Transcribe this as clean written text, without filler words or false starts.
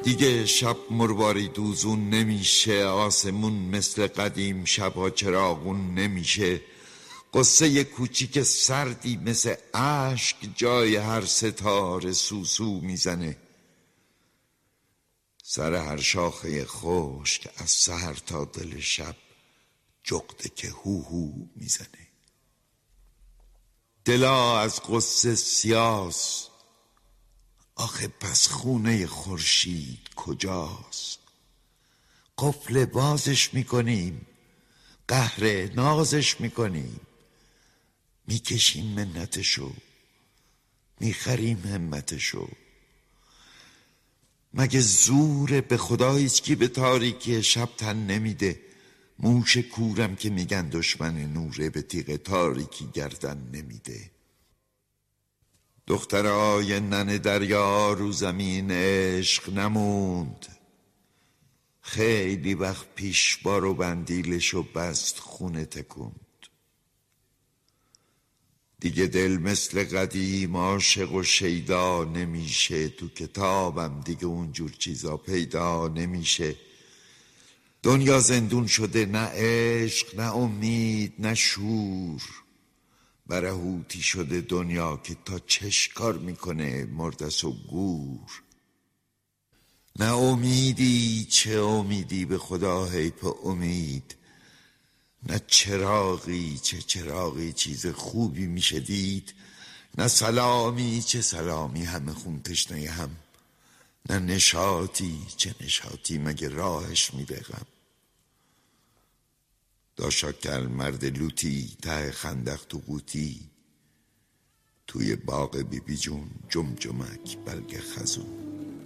دیگه شب مروارید دوزون نمیشه، آسمون مثل قدیم شبها چراغون نمیشه. قصه کوچیک سردی مثل اشک جای هر ستاره سوسو میزنه. سر هر شاخه خشک از سحر تا دل شب جغده که هو هو میزنه. دلا از قصه سیاس، آخه پس خونه خورشید کجاست؟ قفل بازش میکنیم، قهر نازش میکنیم، میکشیم منتشو، میخریم همتشو. مگه زوره به خدا هیچکی به تاریکی شب تن نمیده؟ موش کورم که میگن دشمن نوره به تیغ تاریکی گردن نمیده. دخترای ننه دریا رو زمین عشق نموند، خیلی وقت پیش بارو بندیلشو بست خونه تکوند. دیگه دل مثل قدیم عاشق و شیدا نمیشه، تو کتابم دیگه اونجور چیزا پیدا نمیشه. دنیا زندون شده، نه عشق نه امید نه شور. برهوتی شده دنیا که تا چش کار میکنه مردس و گور. نه امیدی، چه امیدی به خدا حیف امید. نه چراغی، چه چراغی چیز خوبی میشه دید. نه سلامی، چه سلامی همه خون تشنه هم. نه نشاطی، چه نشاطی مگه راهش میده غم. داشاکر مرد لوتی ته خندق تو قوطی، توی باغ بی بی جون جمجمک بلگ خزون.